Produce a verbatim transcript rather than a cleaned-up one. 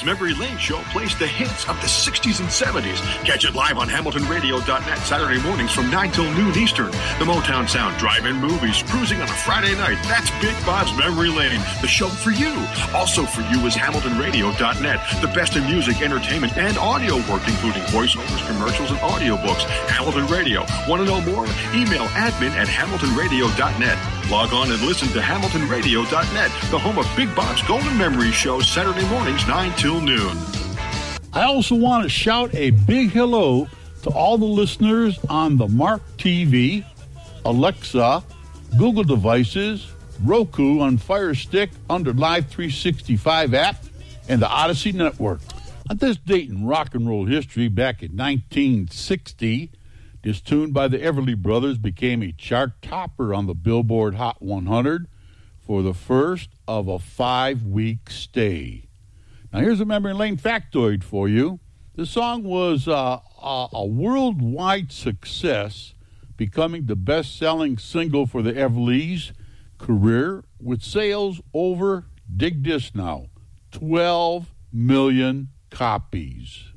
Memory Lane Show plays the hits of the sixties and seventies. Catch it live on Hamilton Radio dot net Saturday mornings from nine till noon Eastern. The Motown Sound drive-in movies cruising on a Friday night. That's Big Bob's Memory Lane, the show for you. Also for you is Hamilton Radio dot net, the best in music, entertainment, and audio work, including voiceovers, commercials, and audiobooks. Hamilton Radio. Want to know more? Email admin at Hamilton Radio dot net. Log on and listen to Hamilton Radio dot net, the home of Big Bob's Golden Memory Show, Saturday mornings, nine till noon. I also want to shout a big hello to all the listeners on the Mark T V, Alexa, Google devices, Roku on Fire Stick under Live three sixty-five app, and the Odyssey Network. On this date in rock and roll history, back in nineteen sixty, this tune by the Everly Brothers became a chart topper on the Billboard Hot one hundred for the first of a five-week stay. Now, here's a Memory Lane factoid for you. The song was uh, a, a worldwide success, becoming the best-selling single for the Everlys' career, with sales over, dig this now, twelve million copies.